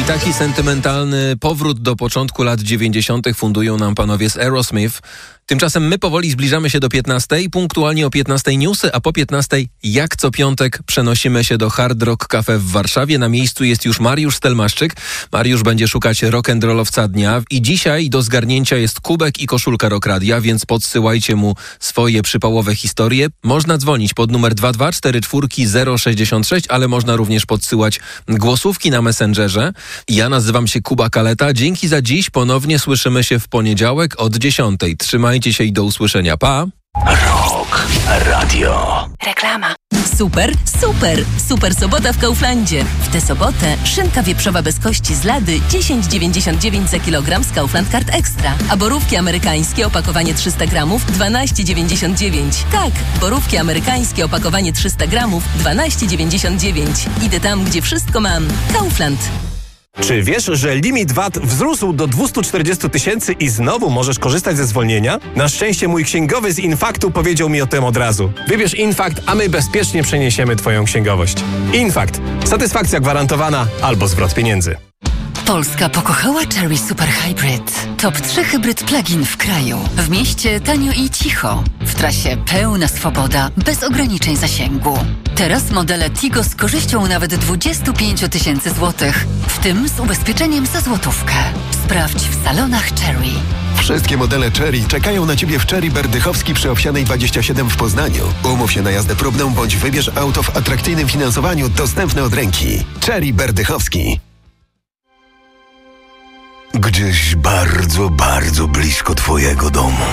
taki sentymentalny powrót do początku lat 90. fundują nam panowie z Aerosmith. Tymczasem my powoli zbliżamy się do 15. Punktualnie o 15 newsy, a po 15 jak co piątek przenosimy się do Hard Rock Cafe w Warszawie. Na miejscu jest już Mariusz Stelmaszczyk. Mariusz będzie szukać rock'n'rollowca dnia i dzisiaj do zgarnięcia jest kubek i koszulka Rock Radia, więc podsyłajcie mu swoje przypałowe historie. Można dzwonić pod numer 2244066, ale można również podsyłać głosówki na Messengerze. Ja nazywam się Kuba Kaleta. Dzięki za dziś. Ponownie słyszymy się w poniedziałek od 10. Trzymajcie się i do usłyszenia. Pa! Rock Radio. Reklama. Super sobota w Kauflandzie. W tę sobotę szynka wieprzowa bez kości z Lady 10,99 za kilogram z Kaufland Card Extra. A borówki amerykańskie opakowanie 300 gramów 12,99. Tak, borówki amerykańskie opakowanie 300 gramów 12,99. Idę tam, gdzie wszystko mam. Kaufland. Czy wiesz, że limit VAT wzrósł do 240 000 i znowu możesz korzystać ze zwolnienia? Na szczęście mój księgowy z Infaktu powiedział mi o tym od razu. Wybierz Infakt, a my bezpiecznie przeniesiemy Twoją księgowość. Infakt. Satysfakcja gwarantowana albo zwrot pieniędzy. Polska pokochała Chery Super Hybrid. Top 3 hybryd plug-in w kraju. W mieście tanio i cicho. W trasie pełna swoboda, bez ograniczeń zasięgu. Teraz modele Tigo z korzyścią nawet 25 000 złotych, w tym z ubezpieczeniem za złotówkę. Sprawdź w salonach Chery. Wszystkie modele Chery czekają na Ciebie w Chery Berdychowski przy Owsianej 27 w Poznaniu. Umów się na jazdę próbną bądź wybierz auto w atrakcyjnym finansowaniu dostępne od ręki. Chery Berdychowski. Gdzieś bardzo, bardzo blisko Twojego domu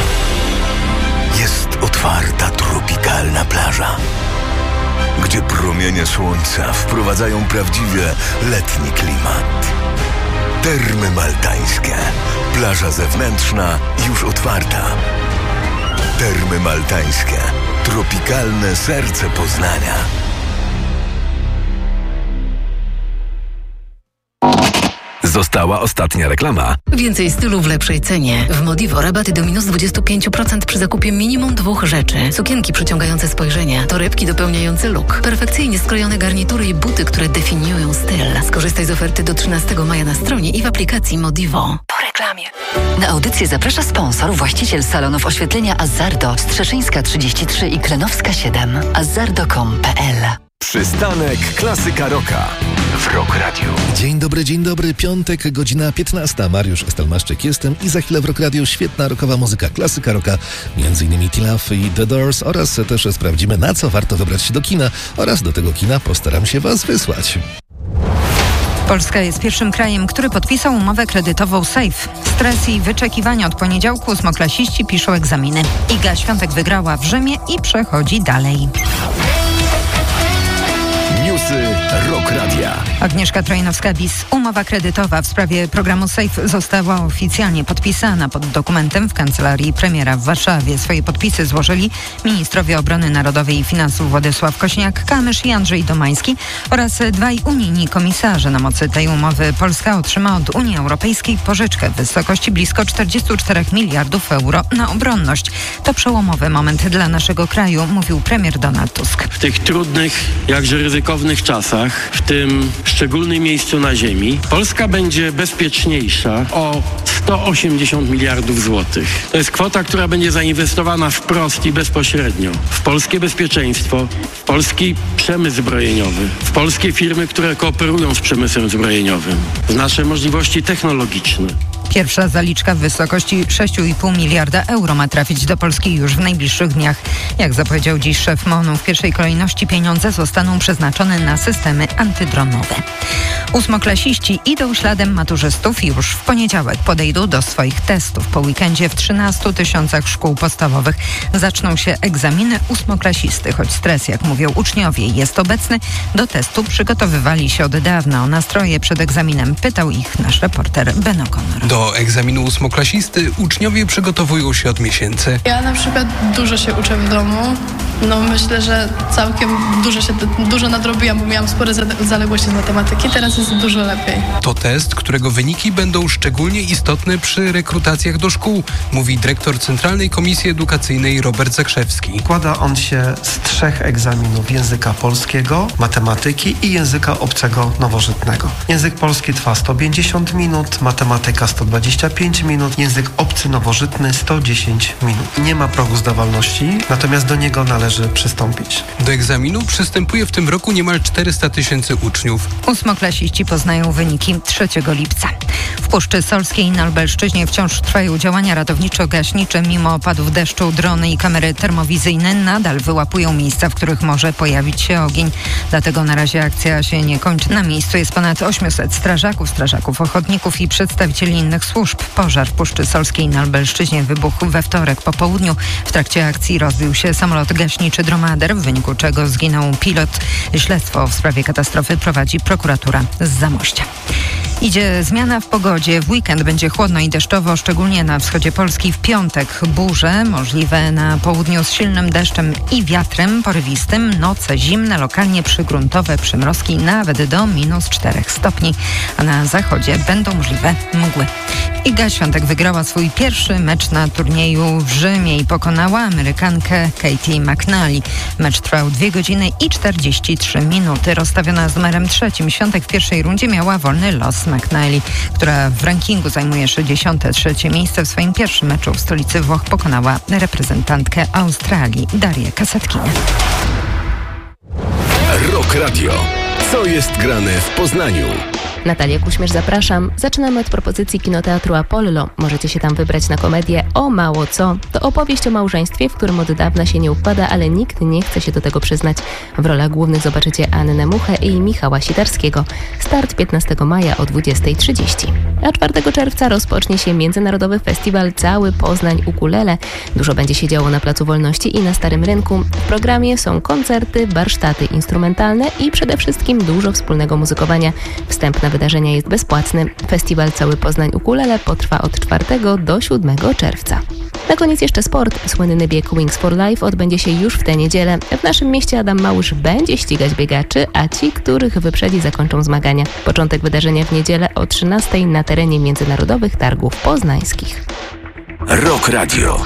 jest otwarta, tropikalna plaża, gdzie promienie słońca wprowadzają prawdziwie letni klimat. Termy Maltańskie. Plaża zewnętrzna już otwarta. Termy Maltańskie. Tropikalne serce Poznania. Została ostatnia reklama. Więcej stylu w lepszej cenie. W Modivo rabaty do minus 25% przy zakupie minimum 2 rzeczy. Sukienki przyciągające spojrzenia, torebki dopełniające look, perfekcyjnie skrojone garnitury i buty, które definiują styl. Skorzystaj z oferty do 13 maja na stronie i w aplikacji Modivo. Po reklamie. Na audycję zaprasza sponsor, właściciel salonów oświetlenia Azzardo, Strzeszyńska 33 i Klenowska 7. azzardo.com.pl. Przystanek Klasyka Rocka w Rock Radio. Dzień dobry, piątek, godzina 15. Mariusz Stelmaszczyk jestem i za chwilę w Rock Radio świetna rockowa muzyka, klasyka rocka, m.in. T-Love i The Doors, oraz też sprawdzimy, na co warto wybrać się do kina, oraz do tego kina postaram się Was wysłać. Polska jest pierwszym krajem, który podpisał umowę kredytową SAFE. Stres i wyczekiwania od poniedziałku ósmoklasiści piszą egzaminy. Iga Świątek wygrała w Rzymie i przechodzi dalej. Newsy Rock Radia. Agnieszka Trojnowska-Bis. Umowa kredytowa w sprawie programu SAFE została oficjalnie podpisana. Pod dokumentem w kancelarii premiera w Warszawie swoje podpisy złożyli ministrowie obrony narodowej i finansów Władysław Kośniak-Kamysz i Andrzej Domański oraz 2 unijni komisarze. Na mocy tej umowy Polska otrzyma od Unii Europejskiej pożyczkę w wysokości blisko 44 miliardów euro na obronność. To przełomowy moment dla naszego kraju, mówił premier Donald Tusk. W tych trudnych, jakże ryzykownych czasach, w tym szczególnym miejscu na ziemi, Polska będzie bezpieczniejsza o 180 miliardów złotych. To jest kwota, która będzie zainwestowana wprost i bezpośrednio w polskie bezpieczeństwo, w polski przemysł zbrojeniowy, w polskie firmy, które kooperują z przemysłem zbrojeniowym, w nasze możliwości technologiczne. Pierwsza zaliczka w wysokości 6,5 miliarda euro ma trafić do Polski już w najbliższych dniach. Jak zapowiedział dziś szef MON-u, w pierwszej kolejności pieniądze zostaną przeznaczone na systemy antydronowe. Ósmoklasiści idą śladem maturzystów i już w poniedziałek podejdą do swoich testów. Po weekendzie w 13 000 szkół podstawowych zaczną się egzaminy ósmoklasisty, choć stres, jak mówią uczniowie, jest obecny. Do testu przygotowywali się od dawna. O nastroje przed egzaminem pytał ich nasz reporter Ben O'Connor. Do egzaminu ósmoklasisty uczniowie przygotowują się od miesięcy. Ja na przykład dużo się uczę w domu. Myślę, że całkiem dużo nadrobiłam, bo miałam spore zaległości z matematyki. Teraz teraz jest dużo lepiej. To test, którego wyniki będą szczególnie istotne przy rekrutacjach do szkół, mówi dyrektor Centralnej Komisji Edukacyjnej Robert Zakrzewski. Składa on się z 3 egzaminów: języka polskiego, matematyki i języka obcego nowożytnego. Język polski trwa 150 minut, matematyka 125 minut, język obcy nowożytny 110 minut. Nie ma progu zdawalności, natomiast do niego należy przystąpić. Do egzaminu przystępuje w tym roku niemal 400 000 uczniów. Ósmoklasiści poznają wyniki 3 lipca. W Puszczy Solskiej na Lubelszczyźnie wciąż trwają działania ratowniczo-gaśnicze. Mimo opadów deszczu drony i kamery termowizyjne nadal wyłapują miejsca, w których może pojawić się ogień. Dlatego na razie akcja się nie kończy. Na miejscu jest ponad 800 strażaków ochotników i przedstawicieli innych służb. Pożar w Puszczy Solskiej na Lubelszczyźnie wybuchł we wtorek po południu. W trakcie akcji rozbił się samolot gaśniczy Dromader, w wyniku czego zginął pilot. Śledztwo w sprawie katastrofy prowadzi prokuratura z Zamościa. Idzie zmiana w pogodzie. W weekend będzie chłodno i deszczowo, szczególnie na wschodzie Polski. W piątek burze możliwe na południu z silnym deszczem i wiatrem porywistym. Noce zimne, lokalnie przygruntowe przymrozki nawet do -4 stopni. A na zachodzie będą możliwe mgły. Iga Świątek wygrała swój pierwszy mecz na turnieju w Rzymie i pokonała Amerykankę Katie McNally. Mecz trwał 2 godziny i 43 minuty. Rozstawiona z numerem 3, Świątek w pierwszej rundzie miała wolny los. McNally, która w rankingu zajmuje 63 miejsce, w swoim pierwszym meczu w stolicy Włoch pokonała reprezentantkę Australii Darię Kasatkinię. Rock Radio. Co jest grane w Poznaniu? Natalia Kuśmierz, zapraszam. Zaczynamy od propozycji Kinoteatru Apollo. Możecie się tam wybrać na komedię O mało co. To opowieść o małżeństwie, w którym od dawna się nie układa, ale nikt nie chce się do tego przyznać. W rolach głównych zobaczycie Annę Muchę i Michała Sitarskiego. Start 15 maja o 20:30. A 4 czerwca rozpocznie się Międzynarodowy Festiwal Cały Poznań Ukulele. Dużo będzie się działo na Placu Wolności i na Starym Rynku. W programie są koncerty, warsztaty instrumentalne i przede wszystkim dużo wspólnego muzykowania. Wstęp na wydarzenia jest bezpłatny. Festiwal Cały Poznań Ukulele potrwa od 4 do 7 czerwca. Na koniec jeszcze sport. Słynny bieg Wings for Life odbędzie się już w tę niedzielę. W naszym mieście Adam Małysz będzie ścigać biegaczy, a ci, których wyprzedzi, zakończą zmagania. Początek wydarzenia w niedzielę o 13 na terenie Międzynarodowych Targów Poznańskich. Rock Radio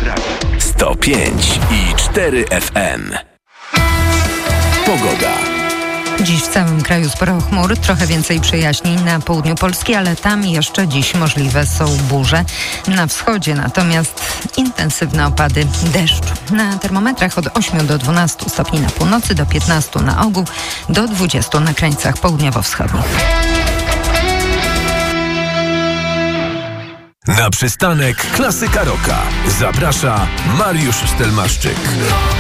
105,4 FM. Pogoda. Dziś w całym kraju sporo chmur, trochę więcej przejaśnień na południu Polski, ale tam jeszcze dziś możliwe są burze. Na wschodzie natomiast intensywne opady deszczu. Na termometrach od 8 do 12 stopni na północy, do 15 na ogół, do 20 na krańcach południowo-wschodnich. Na przystanek Klasyka Rocka zaprasza Mariusz Stelmaszczyk.